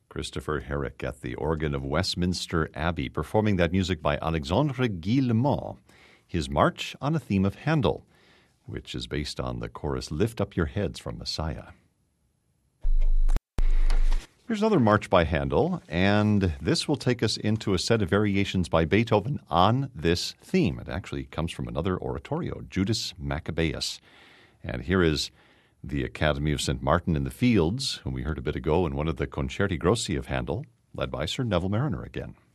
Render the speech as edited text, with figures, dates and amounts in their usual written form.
Christopher Herrick at the organ of Westminster Abbey, performing that music by Alexandre Guillemot, his March on a theme of Handel, which is based on the chorus Lift Up Your Heads from Messiah. Here's another march by Handel, and this will take us into a set of variations by Beethoven on this theme. It actually comes from another oratorio, Judas Maccabeus. And here is the Academy of St. Martin in the Fields, whom we heard a bit ago in one of the Concerti Grossi of Handel, led by Sir Neville Mariner again.